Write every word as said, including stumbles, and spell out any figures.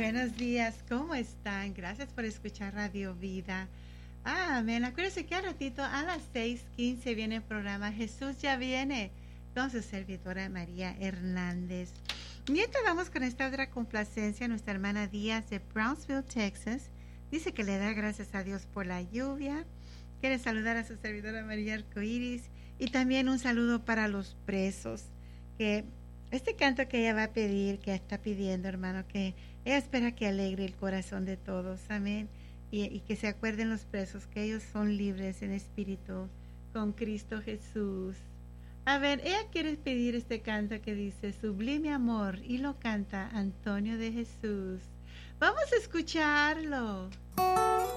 buenos días, ¿cómo están? Gracias por escuchar Radio Vida. Ah, amén. Acuérdense que al ratito a las seis quince viene el programa Jesús ya viene con su servidora María Hernández. Mientras vamos con esta otra complacencia, nuestra hermana Díaz de Brownsville, Texas, dice que le da gracias a Dios por la lluvia. Quiere saludar a su servidora María Arcoiris y también un saludo para los presos. Que este canto que ella va a pedir, que está pidiendo, hermano, que ella espera que alegre el corazón de todos, amén, y, y que se acuerden los presos que ellos son libres en espíritu con Cristo Jesús. A ver, ella quiere pedir este canto que dice Sublime Amor y lo canta Antonio de Jesús. Vamos a escucharlo.